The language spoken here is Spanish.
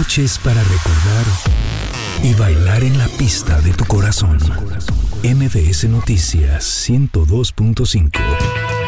Noches para recordar y bailar en la pista de tu corazón. MBS Noticias 102.5.